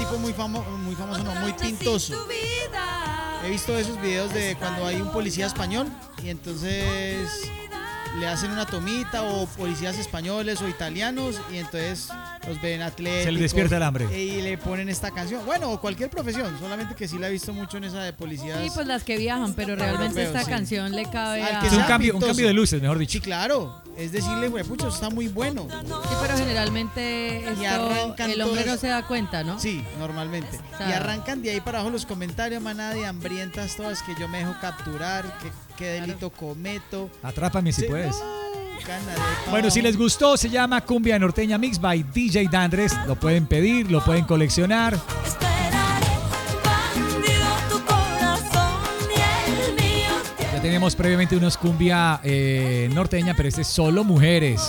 tipo muy famoso, no, muy pintoso. He visto esos videos de cuando hay un policía español y entonces le hacen una tomita, o policías españoles o italianos, y entonces los ven atléticos. Se les despierta el hambre. Y le ponen esta canción. Bueno, o cualquier profesión, solamente que sí la he visto mucho en esa de policías. Sí, pues las que viajan, pero realmente europeos, esta sí. canción le cabe a... Es un cambio de luces, mejor dicho. Sí, claro. Es decirle, güey, pucha, eso está muy bueno. Sí, pero generalmente el hombre no se da cuenta, ¿no? Sí, normalmente. Claro. Y arrancan de ahí para abajo los comentarios, manada de hambrientas todas, que yo me dejo capturar, qué delito cometo. Atrápame si puedes. No, bueno, si les gustó, se llama Cumbia Norteña Mix by DJ Dandres. Lo pueden pedir, lo pueden coleccionar. Ya tenemos previamente unos cumbia norteña, pero este es solo mujeres.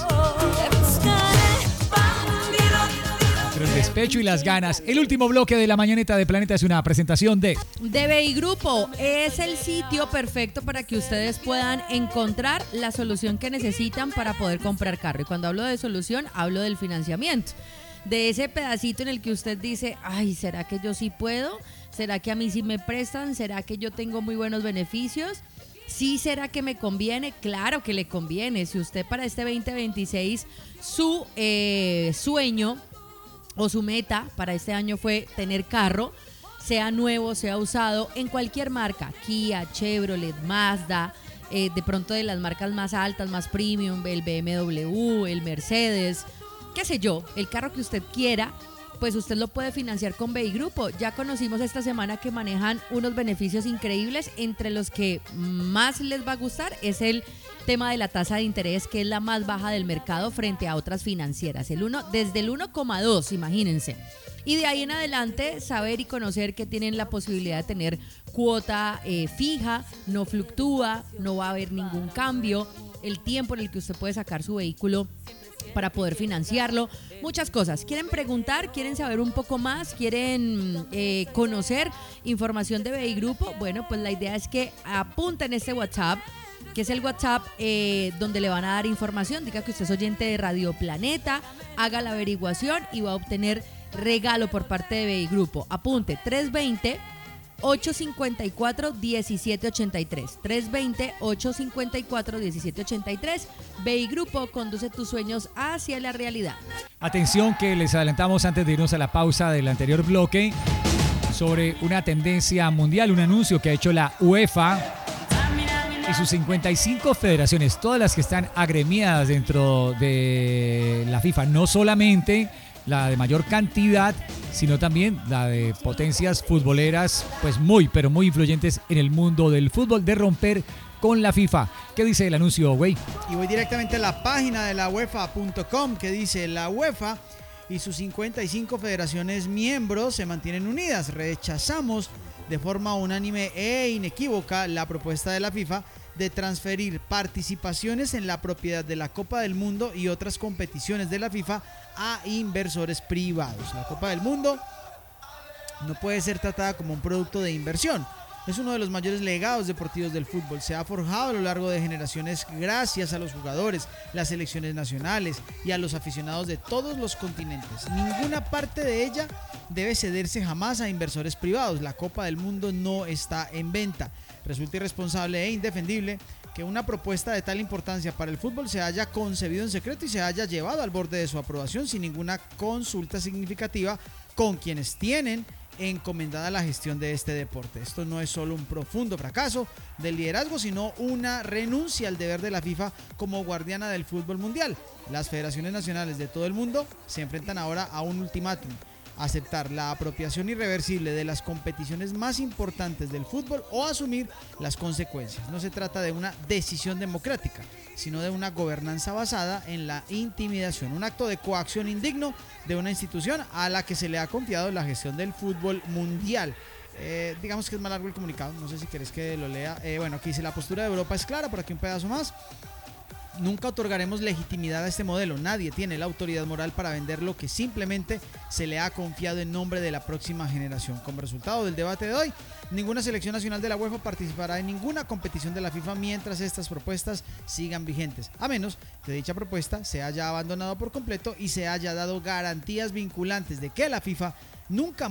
Pero el despecho y las ganas. El último bloque de la mañaneta de Planeta es una presentación de BI Grupo. Es el sitio perfecto para que ustedes puedan encontrar la solución que necesitan para poder comprar carro. Y cuando hablo de solución, hablo del financiamiento. De ese pedacito en el que usted dice, ay, ¿será que yo sí puedo? ¿Será que a mí sí me prestan? ¿Será que yo tengo muy buenos beneficios? ¿Sí será que me conviene? Claro que le conviene. Si usted para este 2026 su sueño o su meta para este año fue tener carro, sea nuevo, sea usado, en cualquier marca, Kia, Chevrolet, Mazda, de pronto de las marcas más altas, más premium, el BMW, el Mercedes, qué sé yo, el carro que usted quiera, pues usted lo puede financiar con BI Grupo. Ya conocimos esta semana que manejan unos beneficios increíbles, entre los que más les va a gustar es el tema de la tasa de interés, que es la más baja del mercado frente a otras financieras, desde el 1,2, imagínense. Y de ahí en adelante saber y conocer que tienen la posibilidad de tener cuota fija, no fluctúa, no va a haber ningún cambio, el tiempo en el que usted puede sacar su vehículo para poder financiarlo, muchas cosas. ¿Quieren preguntar? ¿Quieren saber un poco más? ¿Quieren conocer información de BI Grupo? Bueno, pues la idea es que apunten este WhatsApp, que es el WhatsApp donde le van a dar información. Diga que usted es oyente de Radio Planeta, haga la averiguación y va a obtener regalo por parte de BI Grupo. Apunte, 320-854-1783. 320-854-1783. BI Grupo, conduce tus sueños hacia la realidad. Atención, que les adelantamos antes de irnos a la pausa del anterior bloque sobre una tendencia mundial, un anuncio que ha hecho la UEFA y sus 55 federaciones, todas las que están agremiadas dentro de la FIFA, no solamente la de mayor cantidad, sino también la de potencias futboleras, pues pero muy influyentes en el mundo del fútbol, de romper con la FIFA. ¿Qué dice el anuncio, güey? Y voy directamente a la página de la UEFA.com, que dice: la UEFA y sus 55 federaciones miembros se mantienen unidas. Rechazamos de forma unánime e inequívoca la propuesta de la FIFA de transferir participaciones en la propiedad de la Copa del Mundo y otras competiciones de la FIFA a inversores privados. La Copa del Mundo no puede ser tratada como un producto de inversión. Es uno de los mayores legados deportivos del fútbol. Se ha forjado a lo largo de generaciones gracias a los jugadores, las selecciones nacionales y a los aficionados de todos los continentes. Ninguna parte de ella debe cederse jamás a inversores privados. La Copa del Mundo no está en venta. Resulta irresponsable e indefendible que una propuesta de tal importancia para el fútbol se haya concebido en secreto y se haya llevado al borde de su aprobación sin ninguna consulta significativa con quienes tienen encomendada la gestión de este deporte. Esto no es solo un profundo fracaso del liderazgo, sino una renuncia al deber de la FIFA como guardiana del fútbol mundial. Las federaciones nacionales de todo el mundo se enfrentan ahora a un ultimátum: aceptar la apropiación irreversible de las competiciones más importantes del fútbol o asumir las consecuencias. No se trata de una decisión democrática, sino de una gobernanza basada en la intimidación, un acto de coacción indigno de una institución a la que se le ha confiado la gestión del fútbol mundial. Digamos que es más largo el comunicado, no sé si querés que lo lea. Bueno, aquí dice: la postura de Europa es clara, por aquí un pedazo más. Nunca otorgaremos legitimidad a este modelo. Nadie tiene la autoridad moral para vender lo que simplemente se le ha confiado en nombre de la próxima generación. Como resultado del debate de hoy, ninguna selección nacional de la UEFA participará en ninguna competición de la FIFA mientras estas propuestas sigan vigentes, a menos que dicha propuesta se haya abandonado por completo y se haya dado garantías vinculantes de que la FIFA nunca